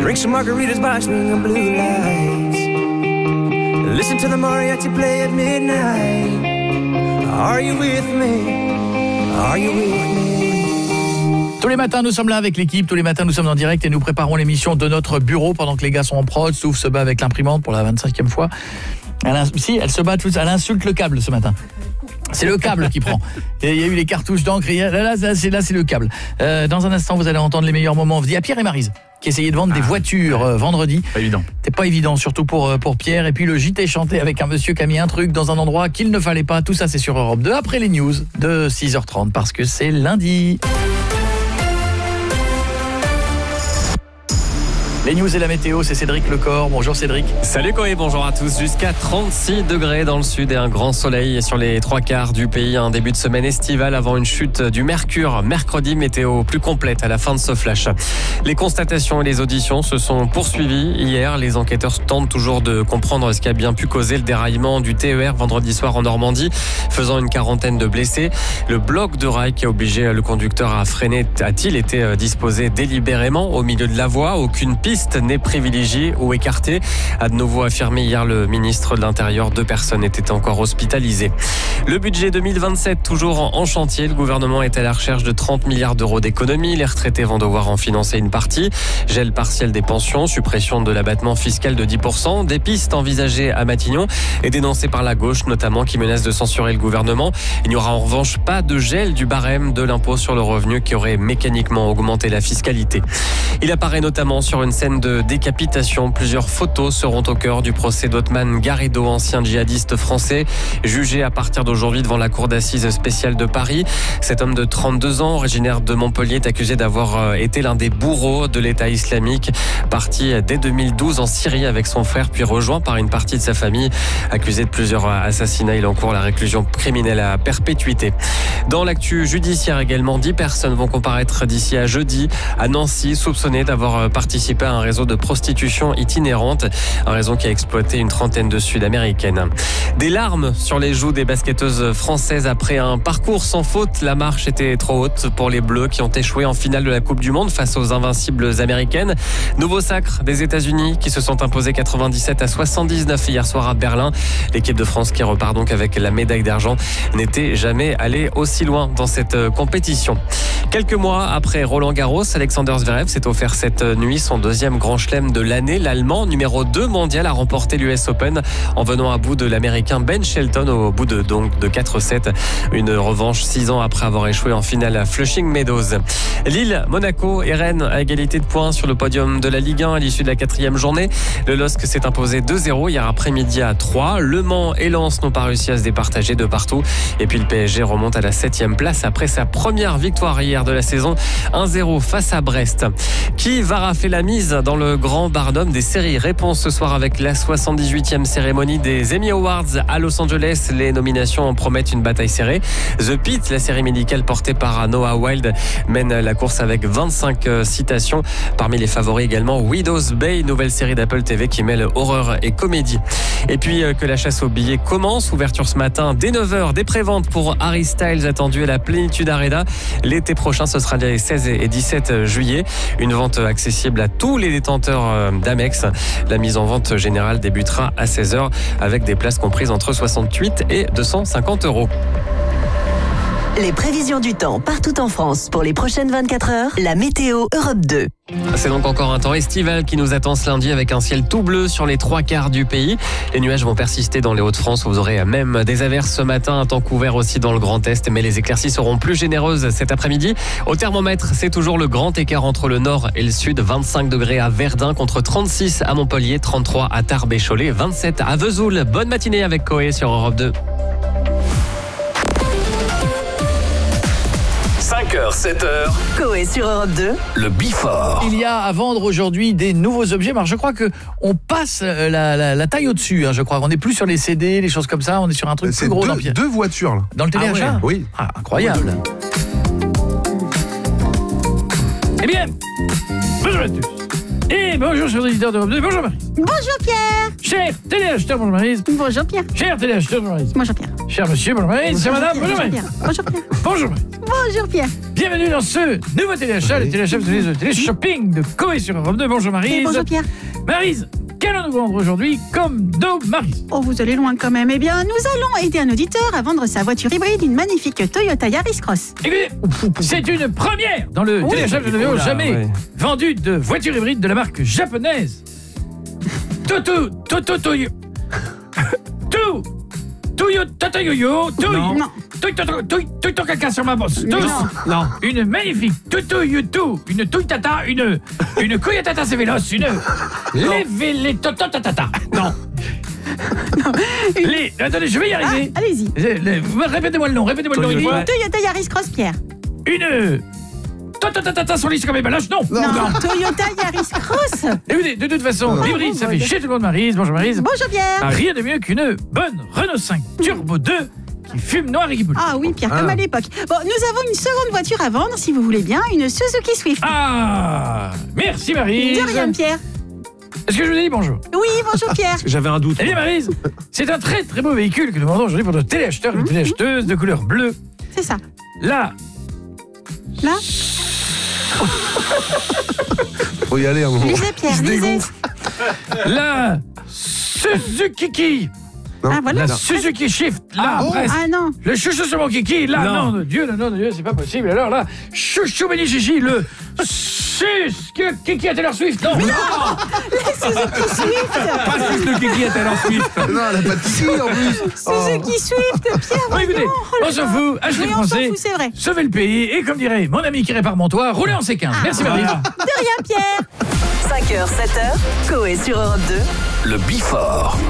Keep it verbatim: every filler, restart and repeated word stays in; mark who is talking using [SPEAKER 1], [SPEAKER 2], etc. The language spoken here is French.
[SPEAKER 1] Drink some margaritas by swinging blue lights. Listen to the mariachi play at midnight. Are you with me? Are you with me?
[SPEAKER 2] Tous les matins, nous sommes là avec l'équipe. Tous les matins, nous sommes en direct et nous préparons l'émission de notre bureau pendant que les gars sont en prod. Souf se bat avec l'imprimante pour la vingt-cinquième fois. Elle ins... Si, elle se bat tous. Elle insulte le câble ce matin. C'est le câble qui prend. Et il y a eu les cartouches d'encre. Là, là, là, c'est, là, c'est le câble. Euh, dans un instant, vous allez entendre les meilleurs moments. Il y a Pierre et Maryse qui essayaient de vendre ah, des voitures euh, vendredi.
[SPEAKER 3] Pas évident.
[SPEAKER 2] C'est pas évident, surtout pour, pour Pierre. Et puis le J T chanté avec un monsieur qui a mis un truc dans un endroit qu'il ne fallait pas. Tout ça, c'est sur Europe deux. Après les news de six heures trente parce que c'est lundi. Les news et la météo, c'est Cédric Lecor. Bonjour Cédric.
[SPEAKER 4] Salut Koé, bonjour à tous. Jusqu'à trente-six degrés dans le sud et un grand soleil sur les trois quarts du pays. Un début de semaine estivale avant une chute du mercure. Mercredi, météo plus complète à la fin de ce flash. Les constatations et les auditions se sont poursuivies hier. Les enquêteurs tentent toujours de comprendre ce qui a bien pu causer le déraillement du T E R vendredi soir en Normandie, faisant une quarantaine de blessés. Le bloc de rail qui a obligé le conducteur à freiner a-t-il été disposé délibérément au milieu de la voie? Aucune piste n'est privilégiée ou écartée, a de nouveau affirmé hier le ministre de l'Intérieur. Deux personnes étaient encore hospitalisées. Le budget deux mille vingt-sept toujours en chantier. Le gouvernement est à la recherche de trente milliards d'euros d'économies. Les retraités vont devoir en financer une partie. Gel partiel des pensions, suppression de l'abattement fiscal de dix pour cent. Des pistes envisagées à Matignon et dénoncées par la gauche notamment, qui menace de censurer le gouvernement. Il n'y aura en revanche pas de gel du barème de l'impôt sur le revenu qui aurait mécaniquement augmenté la fiscalité. Il apparaît notamment sur une scène de décapitation. Plusieurs photos seront au cœur du procès d'Othman Garrido, ancien djihadiste français, jugé à partir d'aujourd'hui devant la cour d'assises spéciale de Paris. Cet homme de trente-deux ans, originaire de Montpellier, est accusé d'avoir été l'un des bourreaux de l'État islamique, parti dès deux mille douze en Syrie avec son frère, puis rejoint par une partie de sa famille. Accusé de plusieurs assassinats, il encourt la réclusion criminelle à perpétuité. Dans l'actu judiciaire également, dix personnes vont comparaître d'ici à jeudi à Nancy, soupçonnées d'avoir participé à un réseau de prostitution itinérante, un réseau qui a exploité une trentaine de Sud-Américaines. Des larmes sur les joues des basketteuses françaises après un parcours sans faute. La marche était trop haute pour les Bleus qui ont échoué en finale de la Coupe du Monde face aux invincibles américaines. Nouveau sacre des États-Unis qui se sont imposés quatre-vingt-dix-sept à soixante-dix-neuf hier soir à Berlin. L'équipe de France qui repart donc avec la médaille d'argent n'était jamais allée aussi loin dans cette compétition. Quelques mois après Roland Garros, Alexander Zverev s'est offert cette nuit son deuxième grand chelem de l'année. L'Allemand, numéro deux mondial, a remporté l'U S Open en venant à bout de l'Américain Ben Shelton au bout de, donc, de quatre sept. Une revanche six ans après avoir échoué en finale à Flushing Meadows. Lille, Monaco et Rennes à égalité de points sur le podium de la Ligue un à l'issue de la quatrième journée. Le L O S C s'est imposé deux zéro hier après-midi à Troyes. Le Mans et Lens n'ont pas réussi à se départager de partout. Et puis le P S G remonte à la septième place après sa première victoire hier de la saison, un zéro face à Brest. Qui va rafler la mise dans le grand barnum des séries? Réponse ce soir avec la soixante-dix-huitième cérémonie des Emmy Awards à Los Angeles. Les nominations promettent une bataille serrée. The Pitt, la série médicale portée par Noah Wilde, mène la course avec vingt-cinq citations. Parmi les favoris également Widow's Bay, nouvelle série d'Apple T V qui mêle horreur et comédie. Et puis que la chasse aux billets commence. Ouverture ce matin dès neuf heures des préventes pour Harry Styles attendu à la Plénitude Arena. L'été prochain, ce sera les seize et dix-sept juillet. Une vente accessible à tous les détenteurs d'Amex. La mise en vente générale débutera à seize heures avec des places comprises entre soixante-huit et deux cent cinquante euros.
[SPEAKER 5] Les prévisions du temps partout en France pour les prochaines vingt-quatre heures. La météo Europe deux.
[SPEAKER 4] C'est donc encore un temps estival qui nous attend ce lundi avec un ciel tout bleu sur les trois quarts du pays. Les nuages vont persister dans les Hauts-de-France. Vous aurez même des averses ce matin, un temps couvert aussi dans le Grand Est. Mais les éclaircies seront plus généreuses cet après-midi. Au thermomètre, c'est toujours le grand écart entre le nord et le sud. vingt-cinq degrés à Verdun contre trente-six à Montpellier, trente-trois à Tarbes et Cholet, vingt-sept à Vesoul. Bonne matinée avec Koé sur Europe deux.
[SPEAKER 3] cinq heures, sept heures.
[SPEAKER 5] Koé sur Europe deux.
[SPEAKER 3] Le Before.
[SPEAKER 2] Il y a à vendre aujourd'hui des nouveaux objets. Alors je crois que on passe la, la, la taille au-dessus. Hein, je crois. On n'est plus sur les C D, les choses comme ça. On est sur un truc
[SPEAKER 6] c'est
[SPEAKER 2] plus gros.
[SPEAKER 6] Deux, deux voitures là.
[SPEAKER 2] Dans le téléachat.
[SPEAKER 6] Ah ouais, oui.
[SPEAKER 2] Ah, incroyable. Eh bien, bonjour à tous. Et bonjour chers auditeurs d'Europe deux. Bonjour Marie.
[SPEAKER 7] Bonjour Pierre.
[SPEAKER 2] Cher téléacheteur, bonjour Marie.
[SPEAKER 7] Bonjour Pierre.
[SPEAKER 2] Cher téléacheteur, bonjour Marie.
[SPEAKER 7] Bonjour Pierre.
[SPEAKER 2] Cher monsieur, bonjour Marie. Cher madame, bonjour Marie.
[SPEAKER 7] Bonjour Pierre.
[SPEAKER 2] Bonjour Marie.
[SPEAKER 7] Bonjour Pierre.
[SPEAKER 2] bienvenue dans ce nouveau téléachat, le téléachat, vous savez, le télé-shopping de Coé sur Europe deux. Bonjour Maryse.
[SPEAKER 6] Et bonjour Pierre.
[SPEAKER 2] Maryse, qu'allons-nous vendre aujourd'hui comme dos, Maryse?
[SPEAKER 6] Oh, vous allez loin quand même. Eh bien, nous allons aider un auditeur à vendre sa voiture hybride, une magnifique Toyota Yaris Cross.
[SPEAKER 2] Écoutez, c'est une première dans le
[SPEAKER 6] Oui.
[SPEAKER 2] téléachat de vidéo
[SPEAKER 4] Oula,
[SPEAKER 2] jamais
[SPEAKER 4] ouais.
[SPEAKER 2] vendu de voiture hybride de la marque japonaise Toto Toto Toyo Tout Toyota Toyo
[SPEAKER 6] Non.
[SPEAKER 2] Toyota caca sur ma bosse.
[SPEAKER 6] Non.
[SPEAKER 2] Tous.
[SPEAKER 4] Non.
[SPEAKER 2] Une magnifique Toto Yoto, une Toyota, une une Koyatata Sevelos, une les Tototatata. Non. Les attendez, je vais y
[SPEAKER 6] Ah,
[SPEAKER 2] arriver.
[SPEAKER 6] allez-y.
[SPEAKER 2] Les- les- Répétez-moi le nom, répétez-moi le nom. il dit.
[SPEAKER 6] Une Toyota Yaris Cross, Pierre.
[SPEAKER 2] Une Tototatata sur liste comme emballage. Non.
[SPEAKER 6] Non, Toyota Yaris Cross.
[SPEAKER 2] Écoutez, de toute façon, l'hybride, ça fait chier tout le monde, Maryse. Bonjour Maryse.
[SPEAKER 6] Bonjour Pierre.
[SPEAKER 2] Ah, rien de mieux qu'une bonne Renault cinq Turbo deux qui fume noir et qui pollue.
[SPEAKER 6] Ah oui, Pierre, comme à l'époque. Bon, nous avons une seconde voiture à vendre, si vous voulez bien, une Suzuki Swift.
[SPEAKER 2] Ah, merci Maryse.
[SPEAKER 6] De rien, Pierre.
[SPEAKER 2] Est-ce que je vous ai dit bonjour?
[SPEAKER 6] Oui, bonjour Pierre.
[SPEAKER 7] J'avais un doute.
[SPEAKER 2] Eh bien Maryse, c'est un très très beau véhicule que nous vendons aujourd'hui pour nos téléacheteurs et nos téléacheteuses de couleur bleue.
[SPEAKER 6] C'est ça.
[SPEAKER 2] Là,
[SPEAKER 6] Là,
[SPEAKER 7] Faut y aller un moment.
[SPEAKER 6] lisez Pierre,
[SPEAKER 7] se
[SPEAKER 6] lisez.
[SPEAKER 7] dégonfle.
[SPEAKER 2] la Suzuki Ki.
[SPEAKER 6] Ah voilà.
[SPEAKER 2] La Suzuki Shift, là,
[SPEAKER 6] Oh,
[SPEAKER 2] presque.
[SPEAKER 6] ah non.
[SPEAKER 2] Le chouchou sur mon kiki, là, non,
[SPEAKER 4] Non.
[SPEAKER 2] de Dieu, non, non, de Dieu, c'est pas possible. Alors là, chouchou béni chichi, le sus que kiki à Taylor Swift, non, non.
[SPEAKER 6] Suzuki Swift.
[SPEAKER 4] Pas juste le kiki à Taylor Swift.
[SPEAKER 7] Non, elle a pas de ici en plus.
[SPEAKER 6] Suzuki Swift, Pierre.
[SPEAKER 2] Bon, écoutez,
[SPEAKER 6] voyons. Oh là
[SPEAKER 2] on s'en
[SPEAKER 6] là.
[SPEAKER 2] fout, achetez
[SPEAKER 6] Oui, on s'en
[SPEAKER 2] français,
[SPEAKER 6] fout, c'est vrai.
[SPEAKER 2] sauvez le pays, et comme dirait mon ami qui répare mon toit, roulez en C quinze. Merci Marie.
[SPEAKER 6] De rien, Pierre.
[SPEAKER 5] cinq heures, sept heures, Coé sur Europe deux.
[SPEAKER 3] Le Bifort.